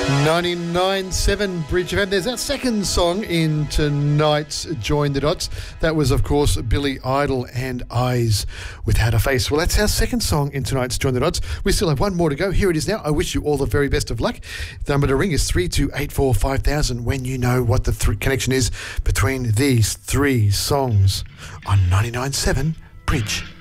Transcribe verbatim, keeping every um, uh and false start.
ninety-nine point seven Bridge F M. There's our second song in tonight's Join the Dots. That was, of course, Billy Idol and Eyes Without a Face. Well, that's our second song in tonight's Join the Dots. We still have one more to go. Here it is now. I wish you all the very best of luck. The number to ring is three two eight four five thousand when you know what the th- connection is between these three songs on ninety-nine point seven Bridge